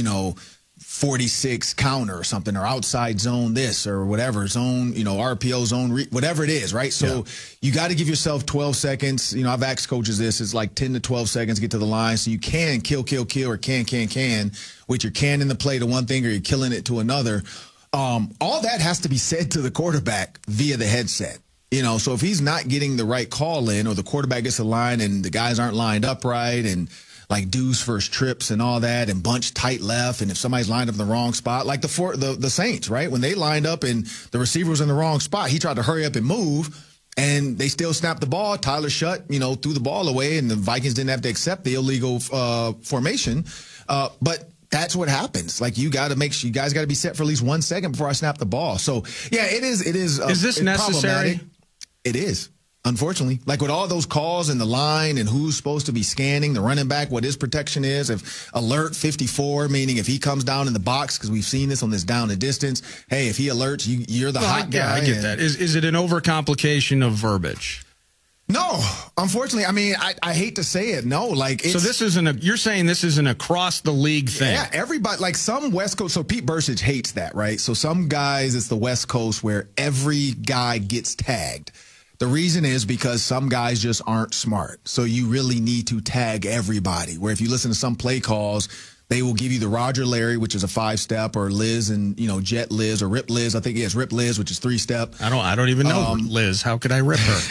46 counter or something, or outside zone this or whatever, zone, RPO zone, whatever it is, right? So you got to give yourself 12 seconds. I've asked coaches this. It's like 10 to 12 seconds to get to the line. So you can kill, or can, with your can in the play to one thing or you're killing it to another. All that has to be said to the quarterback via the headset. So if he's not getting the right call in, or the quarterback gets a line and the guys aren't lined up right, and like Deuce first trips and all that, and bunch tight left, and if somebody's lined up in the wrong spot, like the Saints, right? When they lined up and the receiver was in the wrong spot, he tried to hurry up and move, and they still snapped the ball. Tyler Shutt, threw the ball away, and the Vikings didn't have to accept the illegal formation. But that's what happens. Like, you guys got to be set for at least 1 second before I snap the ball. So yeah, it is. Is this necessary? It is, unfortunately. Like with all those calls and the line and who's supposed to be scanning, the running back, what his protection is. If alert 54, meaning if he comes down in the box, because we've seen this on this down and distance, hey, if he alerts, you're the hot guy. I get that. Is it an overcomplication of verbiage? No, unfortunately. I mean, I hate to say it. No, so this isn't you're saying this is an across the league thing. Yeah, everybody, like some West Coast. So Pete Burchage hates that, right? So some guys, it's the West Coast where every guy gets tagged. The reason is because some guys just aren't smart. So you really need to tag everybody. Where if you listen to some play calls, they will give you the Roger Larry, which is a 5-step, or Liz and, Jet Liz, or Rip Liz. I think it's Rip Liz, which is 3-step. I don't even know Liz. How could I rip her?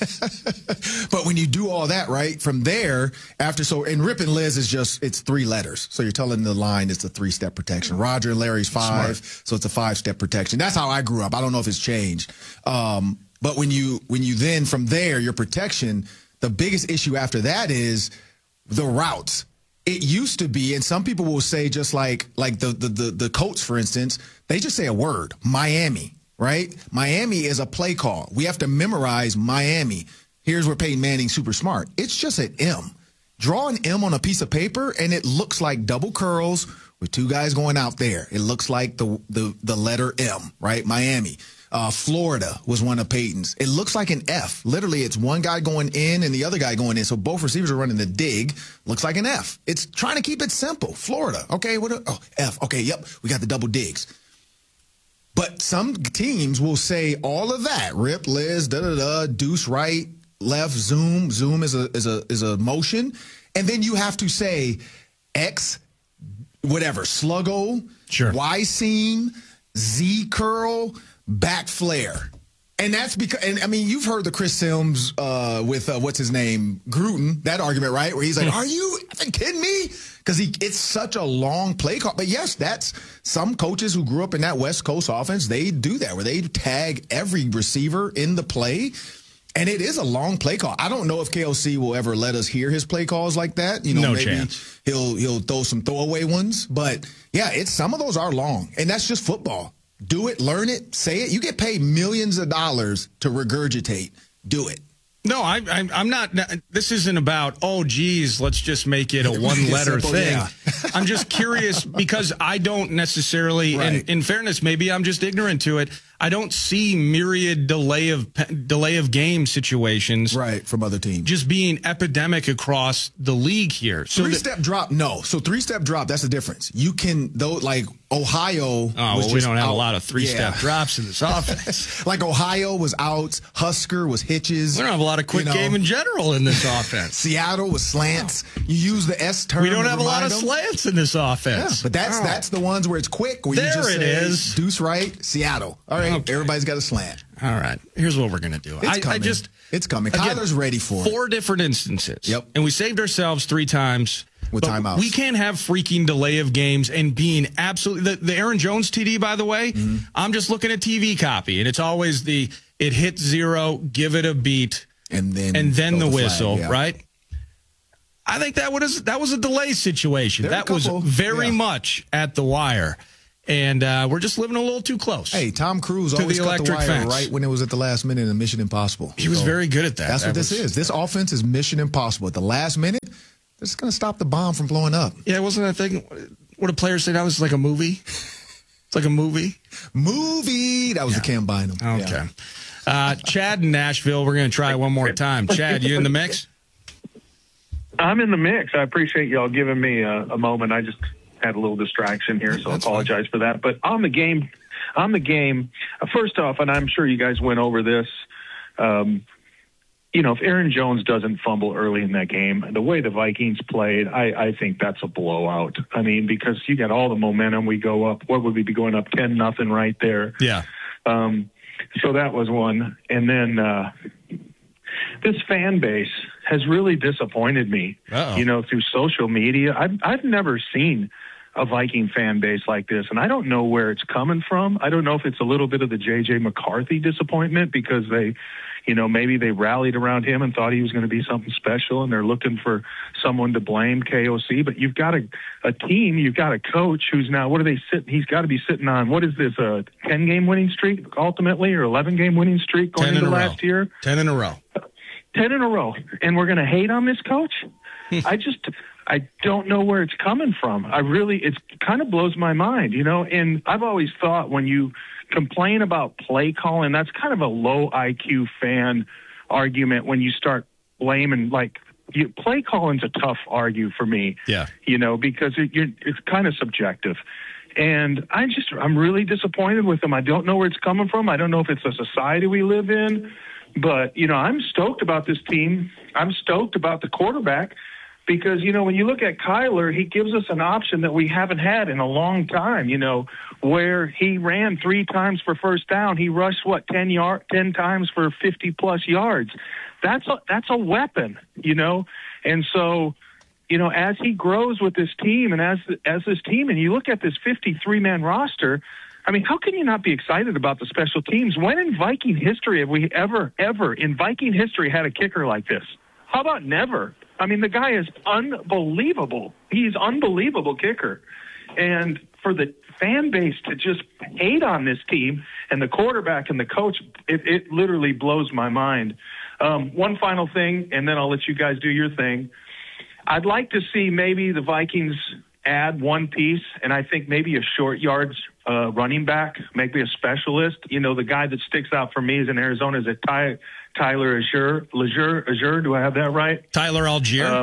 But when you do all that, right, from there, and Rip and Liz is it's 3 letters. So you're telling the line it's a 3-step protection. Roger and Larry's 5, so it's a 5-step protection. That's how I grew up. I don't know if it's changed. But when you then from there, your protection, the biggest issue after that is the routes. It used to be, and some people will say, just like the Colts, for instance, they just say a word, Miami, right? Miami is a play call. We have to memorize Miami. Here's where Peyton Manning's super smart. It's just an M. Draw an M on a piece of paper, and it looks like double curls with 2 guys going out there. It looks like the letter M, right? Miami. Florida was one of Peyton's. It looks like an F. Literally, it's one guy going in and the other guy going in. So both receivers are running the dig. Looks like an F. It's trying to keep it simple. Florida. Okay, F. Okay, yep, we got the double digs. But some teams will say all of that. Rip, Liz, deuce right, left, zoom. Zoom is a motion. And then you have to say X, whatever, sluggo, sure, Y seam, Z curl, back flare. And that's because, and I mean, you've heard the Chris Sims with what's his name, Gruden, that argument, right? Where he's like, are you kidding me? Because it's such a long play call. But yes, that's some coaches who grew up in that West Coast offense, they do that, where they tag every receiver in the play. And it is a long play call. I don't know if KOC will ever let us hear his play calls like that. No maybe chance. He'll throw some throwaway ones. But yeah, some of those are long. And that's just football. Do it, learn it, say it. You get paid millions of dollars to regurgitate. Do it. No, I'm not. This isn't about, oh, geez, let's just make it a one-letter thing. Yeah. I'm just curious because I don't necessarily, right. And in fairness, maybe I'm just ignorant to it. I don't see myriad delay of game situations, right, from other teams just being epidemic across the league here. So 3-step drop, no. So 3-step drop, that's the difference. You can, though, like Ohio was well, we just don't have out. a lot of three-step drops in this offense. Like Ohio was out. Husker was hitches. We don't have a lot of quick game in general in this offense. Seattle was slants. You use the S term. We don't have a lot of them. slants in this offense. Yeah, but that's the ones where it's quick. Where There you just it say, is. Deuce right, Seattle. All right, everybody's got a slant. All right, here's what we're going to do. It's coming. Again, Kyler's ready for it. 4 different instances. Yep. And we saved ourselves 3 times. With but timeouts. We can't have freaking delay of games and being absolutely the Aaron Jones TD, by the way, I'm just looking at TV copy, and it's always it hits 0, give it a beat, and then the whistle, flag, yeah. right? I think that was a delay situation. That was very much at the wire. And we're just living a little too close. Hey, Tom Cruise to always the cut the electric wire fence. right when it was at the last minute in Mission Impossible. He was very good at that. That's what this is. This offense is Mission Impossible. At the last minute, they're just going to stop the bomb from blowing up. Yeah, wasn't that thing? What a player said that was like a movie? It's like a movie? Movie. That was the Cam Bynum. Okay. Chad in Nashville, we're going to try one more time. Chad, you in the mix? I'm in the mix. I appreciate y'all giving me a moment. I just had a little distraction here, so I apologize for that. But on the game, first off, and I'm sure you guys went over this, if Aaron Jones doesn't fumble early in that game, the way the Vikings played, I think that's a blowout. I mean, because you got all the momentum. We go up. What would we be going up 10-0 right there? Yeah. So that was one. And then this fan base has really disappointed me, through social media. I've never seen a Viking fan base like this, and I don't know where it's coming from. I don't know if it's a little bit of the J.J. McCarthy disappointment because they, maybe they rallied around him and thought he was going to be something special, and they're looking for someone to blame KOC. But you've got a team, you've got a coach who's now, what are they sitting? He's got to be sitting on, what is this, a 10-game winning streak ultimately, or 11-game winning streak going into last year? 10 in a row. 10 in a row. And we're going to hate on this coach? I don't know where it's coming from. It kind of blows my mind, and I've always thought when you complain about play calling, that's kind of a low IQ fan argument when you start blaming, play calling's a tough argue for me. Yeah. Because it's kind of subjective. And I'm really disappointed with them. I don't know where it's coming from. I don't know if it's a society we live in, but, I'm stoked about this team. I'm stoked about the quarterback. Because, when you look at Kyler, he gives us an option that we haven't had in a long time, where he ran 3 times for first down. He rushed, 10 times for 50-plus yards. That's a weapon, And so, as he grows with this team and as this team, and you look at this 53-man roster, I mean, how can you not be excited about the special teams? When in Viking history have we ever in Viking history had a kicker like this? How about never? I mean, the guy is unbelievable. He's unbelievable kicker. And for the fan base to just hate on this team and the quarterback and the coach, it literally blows my mind. One final thing, and then I'll let you guys do your thing. I'd like to see maybe the Vikings add one piece, and I think maybe a short yards running back, maybe a specialist. The guy that sticks out for me is in Arizona is Tyler Algier. Do I have that right? Tyler Algier.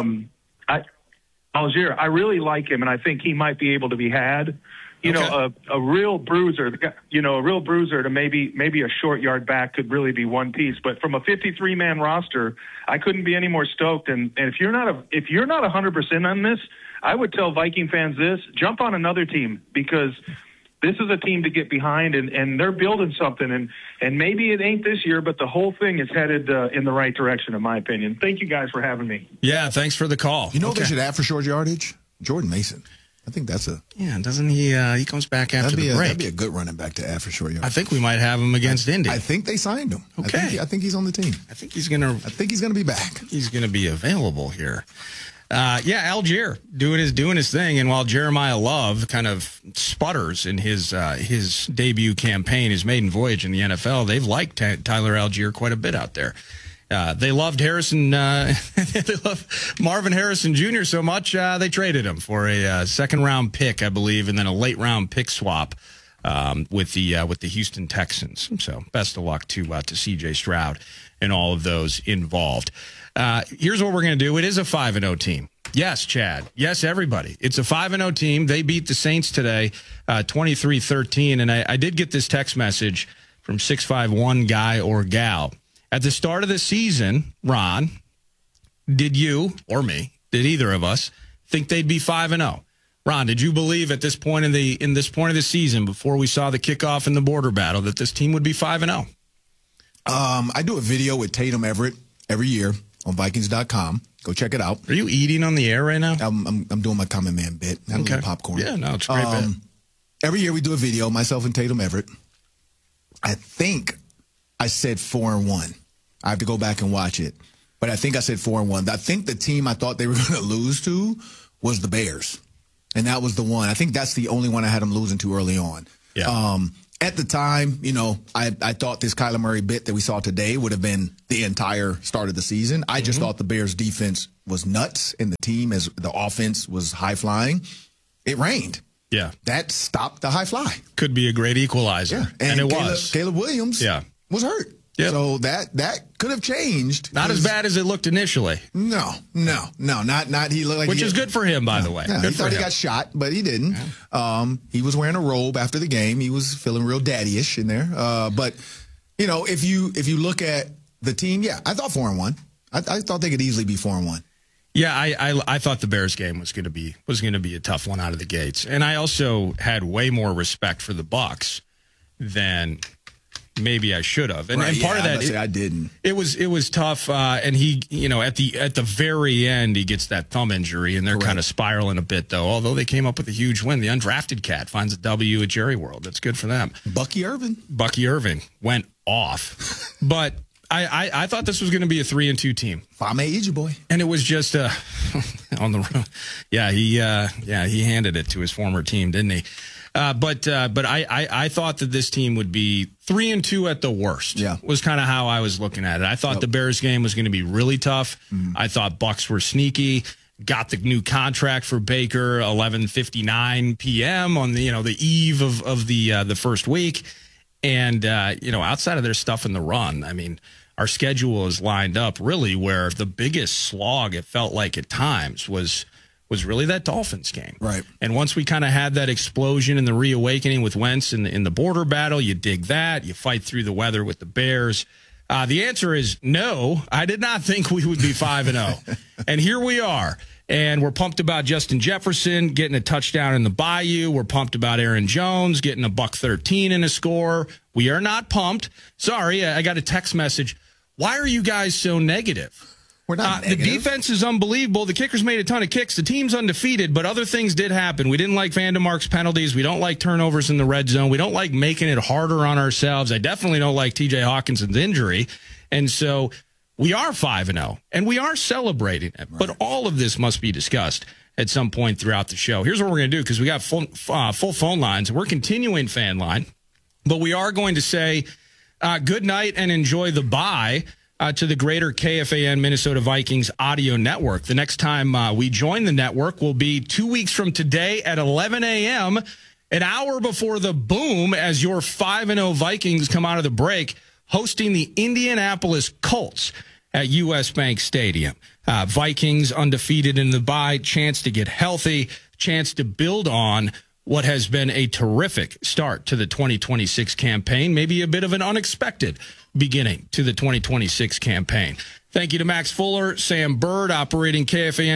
Algier. I really like him, and I think he might be able to be had. A real bruiser. A real bruiser to maybe a short yard back could really be one piece. But from a 53-man roster, I couldn't be any more stoked. And if you're not 100% on this, I would tell Viking fans this: jump on another team because this is a team to get behind, and they're building something. And maybe it ain't this year, but the whole thing is headed in the right direction, in my opinion. Thank you guys for having me. Yeah, thanks for the call. What they should add for short yardage? Jordan Mason. I think that's doesn't he? He comes back after the break. That'd be a good running back to add for short yardage. I think we might have him against Indy. I think they signed him. Okay. I think he's on the team. I think he's gonna be back. He's gonna be available here. Algier doing his thing, and while Jeremiah Love kind of sputters in his debut campaign, his maiden voyage in the NFL, they've liked Tyler Algier quite a bit out there. They loved Harrison. They love Marvin Harrison Jr. so much they traded him for a second-round pick, I believe, and then a late-round pick swap with the Houston Texans. So best of luck to C.J. Stroud and all of those involved. Here's what we're going to do. It is a 5-0 team. Yes, Chad. Yes, everybody. It's a 5-0 team. They beat the Saints today, 23-13. And I did get this text message from 651 guy or gal. At the start of the season, Ron, did you or me, did either of us think they'd be 5-0? Ron, did you believe at this point of the season, before we saw the kickoff in the border battle, that this team would be 5-0? I do a video with Tatum Everett every year on Vikings.com. Go check it out. Are you eating on the air right now? I'm doing my Common Man bit. I have a little popcorn. Yeah, no, it's a great bit. Every year we do a video, myself and Tatum Everett. I think I said 4-1. I have to go back and watch it. But I think I said 4-1. I think the team I thought they were going to lose to was the Bears. And that was the one. I think that's the only one I had them losing to early on. Yeah. At the time, I thought this Kyler Murray bit that we saw today would have been the entire start of the season. I just thought the Bears' defense was nuts, and the team, as the offense was high-flying. It rained. Yeah. That stopped the high fly. Could be a great equalizer. Yeah. And it was. Caleb Williams was hurt. Yep. So that could have changed. Not as bad as it looked initially. No. Not he looked like Which is good for him, by the way. Yeah, good he thought he got shot, but he didn't. Yeah. He was wearing a robe after the game. He was feeling real daddy-ish in there. But if you look at the team, I thought 4-1. I thought they could easily be 4-1. Yeah, I thought the Bears game was going to be a tough one out of the gates, and I also had way more respect for the Bucs than maybe I should have. And, and part of that, I didn't. It was tough, and he, at the very end, he gets that thumb injury, and they're kind of spiraling a bit, though. Although they came up with a huge win, the undrafted cat finds a W at Jerry World. That's good for them. Bucky Irvin went off, but I thought this was going to be a 3-2 team. Fame Ija boy, and it was just on the road. Yeah, he handed it to his former team, didn't he? But I thought that this team would be 3-2 at the worst. Yeah, was kind of how I was looking at it. I thought the Bears game was going to be really tough. I thought Bucs were sneaky. Got the new contract for Baker 11:59 p.m. on the eve of the first week. And, outside of their stuff in the run, I mean, our schedule is lined up really where the biggest slog, it felt like at times, was really that Dolphins game. Right. And once we kind of had that explosion and the reawakening with Wentz in the border battle, you dig that. You fight through the weather with the Bears. The answer is no. I did not think we would be 5-0. And here we are. And we're pumped about Justin Jefferson getting a touchdown in the Bayou. We're pumped about Aaron Jones getting a $113 in a score. We are not pumped. Sorry, I got a text message. Why are you guys so negative? We're not negative. The defense is unbelievable. The kickers made a ton of kicks. The team's undefeated, but other things did happen. We didn't like Van DeMark's penalties. We don't like turnovers in the red zone. We don't like making it harder on ourselves. I definitely don't like TJ Hawkinson's injury. And so we are 5-0, and we are celebrating it. Right. But all of this must be discussed at some point throughout the show. Here's what we're going to do, because we got full phone lines. We're continuing fan line, but we are going to say good night and enjoy the bye to the greater KFAN Minnesota Vikings audio network. The next time we join the network will be 2 weeks from today at 11 a.m., an hour before the boom, as your 5-0 Vikings come out of the break, hosting the Indianapolis Colts at U.S. Bank Stadium. Vikings undefeated in the bye, chance to get healthy, chance to build on what has been a terrific start to the 2026 campaign, maybe a bit of an unexpected beginning to the 2026 campaign. Thank you to Max Fuller, Sam Bird, operating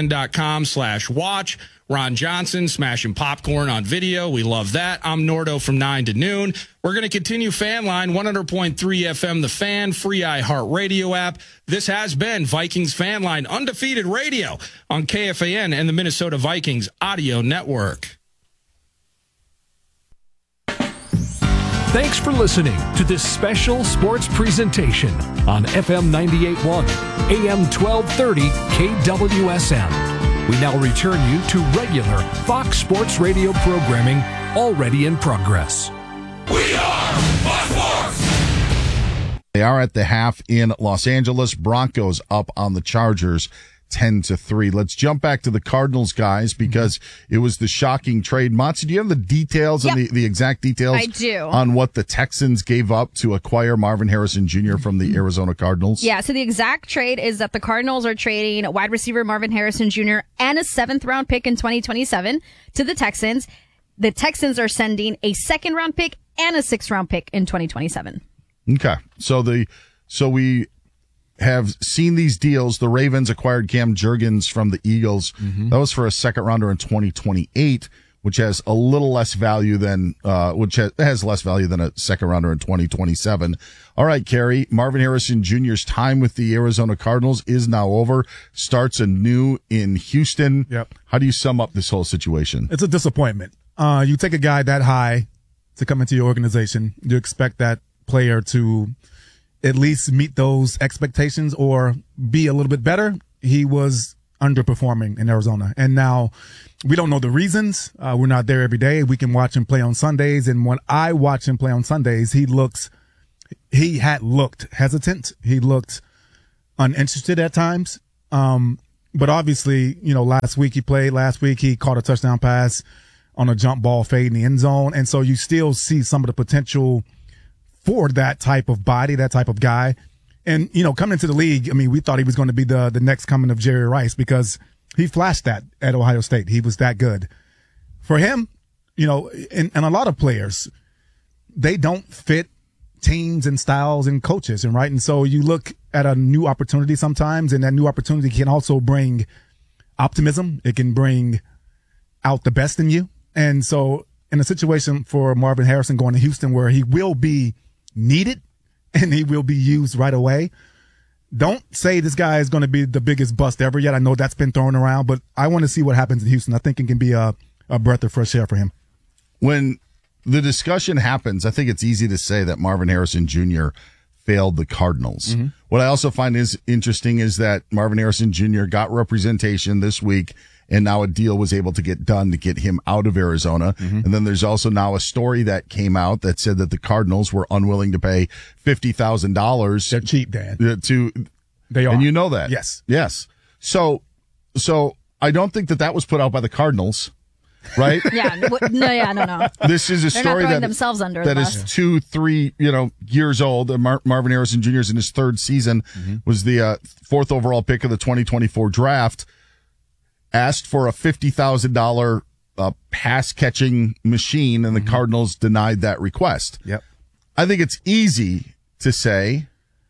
KFAN.com/watch. Ron Johnson, smashing popcorn on video. We love that. I'm Nordo from 9 to noon. We're going to continue Fan Line, 100.3 FM, The Fan, free iHeartRadio app. This has been Vikings Fan Line, undefeated radio on KFAN and the Minnesota Vikings Audio Network. Thanks for listening to this special sports presentation on FM 98.1, AM 1230, KWSM. We now return you to regular Fox Sports Radio programming already in progress. We are Fox Sports! They are at the half in Los Angeles. Broncos up on the Chargers 10-3. Let's jump back to the Cardinals, guys, because it was the shocking trade. Matsu, do you have the details and the exact details I do. on what the Texans gave up to acquire Marvin Harrison Jr. from the Arizona Cardinals? Yeah, so the exact trade is that the Cardinals are trading wide receiver Marvin Harrison Jr. and a 7th-round pick in 2027 to the Texans. The Texans are sending a 2nd-round pick and a 6th-round pick in 2027. Okay. So we have seen these deals. The Ravens acquired Cam Jurgens from the Eagles. That was for a 2nd rounder in 2028, which has a little less value than, has less value than a 2nd rounder in 2027. All right, Kerry, Marvin Harrison Jr.'s time with the Arizona Cardinals is now over. Starts anew in Houston. Yep. How do you sum up this whole situation? It's a disappointment. You take a guy that high to come into your organization. You expect that player to at least meet those expectations or be a little bit better. He was underperforming in Arizona. And now we don't know the reasons. We're not there every day. We can watch him play on Sundays. And when I watch him play on Sundays, he had looked hesitant. He looked uninterested at times. But obviously, last week he caught a touchdown pass on a jump ball fade in the end zone. And so you still see some of the potential for that type of body, that type of guy. And, coming into the league, we thought he was going to be the next coming of Jerry Rice because he flashed that at Ohio State. He was that good. For him, and a lot of players, they don't fit teams and styles and coaches, and so you look at a new opportunity sometimes, and that new opportunity can also bring optimism. It can bring out the best in you. And so in a situation for Marvin Harrison going to Houston where he will be needed and he will be used right away, don't say this guy is going to be the biggest bust ever yet. I know that's been thrown around, but I want to see what happens in Houston. I think it can be a breath of fresh air for him. When the discussion happens, I think it's easy to say that Marvin Harrison Jr. failed the Cardinals. What I also find is interesting is that Marvin Harrison Jr. got representation this week, and now a deal was able to get done to get him out of Arizona. And then there's also now a story that came out that said that the Cardinals were unwilling to pay $50,000. They're cheap, Dan. They are. And you know that. Yes. So I don't think that was put out by the Cardinals. Right? No. This is a They're story not throwing that themselves under that the is bus. 2-3 years old. Marvin Harrison Jr. is in his 3rd season. Was the 4th overall pick of the 2024 draft. Asked for a $50,000 pass catching machine, and the Cardinals denied that request. Yep. I think it's easy to say.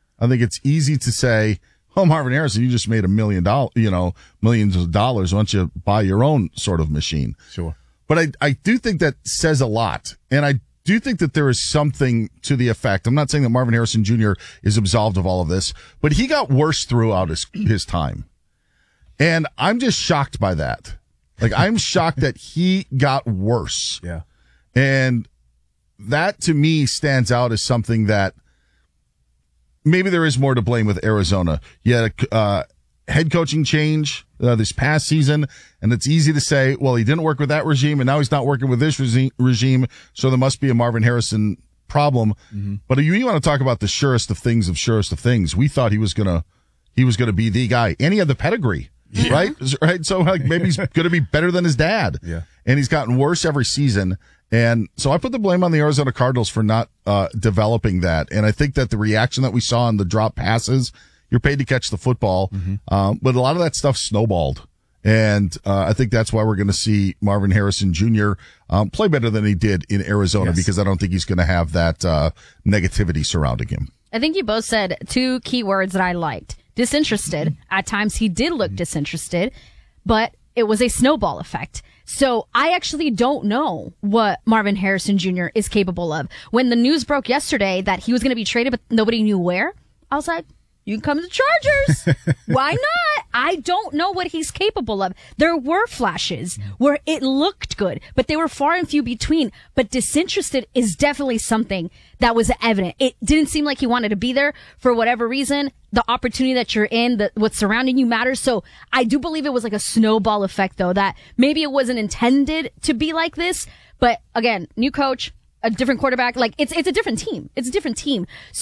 Oh, Marvin Harrison, you just made $1 million, millions of dollars. Why don't you buy your own sort of machine? Sure. But I do think that says a lot. And I do think that there is something to the effect. I'm not saying that Marvin Harrison Jr. is absolved of all of this, but he got worse throughout his time. And I'm just shocked by that. I'm shocked that he got worse. Yeah. And that to me stands out as something that maybe there is more to blame with Arizona. You had a head coaching change this past season, and it's easy to say, well, he didn't work with that regime, and now he's not working with this regime, so there must be a Marvin Harrison problem. But you want to talk about the surest of things. We thought he was gonna be the guy, and he had the pedigree. Right? So maybe he's going to be better than his dad. Yeah. And he's gotten worse every season. And so I put the blame on the Arizona Cardinals for not developing that. And I think that the reaction that we saw on the drop passes, you're paid to catch the football. But a lot of that stuff snowballed. And I think that's why we're going to see Marvin Harrison Jr. Play better than he did in Arizona, because I don't think he's going to have that negativity surrounding him. I think you both said 2 key words that I liked. Disinterested. At times he did look disinterested, but it was a snowball effect. So I actually don't know what Marvin Harrison Jr. is capable of. When the news broke yesterday that he was going to be traded, but nobody knew where, I was like, you can come to the Chargers. Why not? I don't know what he's capable of. There were flashes where it looked good, but they were far and few between. But disinterested is definitely something that was evident. It didn't seem like he wanted to be there for whatever reason. The opportunity that you're in, what's surrounding you matters. So I do believe it was like a snowball effect, though, that maybe it wasn't intended to be like this. But again, new coach, a different quarterback, it's a different team. It's a different team. So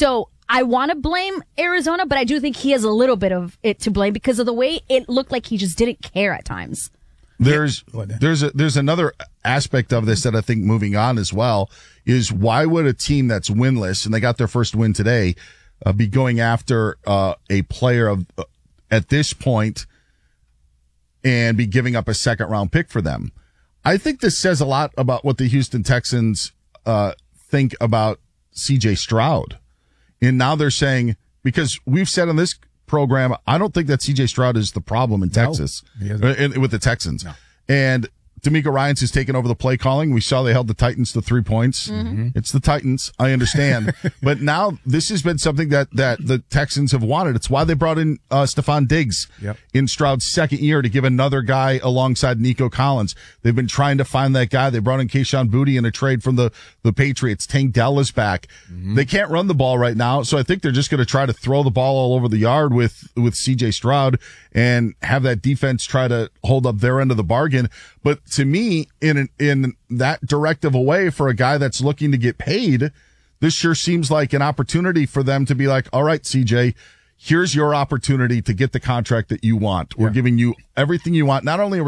I want to blame Arizona, but I do think he has a little bit of it to blame because of the way it looked like he just didn't care at times. There's another aspect of this that I think moving on as well is why would a team that's winless, and they got their first win today, be going after a player of at this point and be giving up a second round pick for them? I think this says a lot about what the Houston Texans think about CJ Stroud. And now they're saying, because we've said on this program, I don't think that CJ Stroud is the problem in Texas with the Texans. No. And D'Amico Ryans has taken over the play calling. We saw they held the Titans to 3 points. Mm-hmm. It's the Titans. I understand. But now this has been something that the Texans have wanted. It's why they brought in Stephon Diggs in Stroud's second year to give another guy alongside Nico Collins. They've been trying to find that guy. They brought in Kayshon Boutte in a trade from the Patriots. Tank Dell is back. Mm-hmm. They can't run the ball right now, so I think they're just going to try to throw the ball all over the yard with CJ Stroud and have that defense try to hold up their end of the bargain. But to me, in that directive away for a guy that's looking to get paid, this sure seems like an opportunity for them to be like, all right, CJ, here's your opportunity to get the contract that you want. We're giving you everything you want. Not only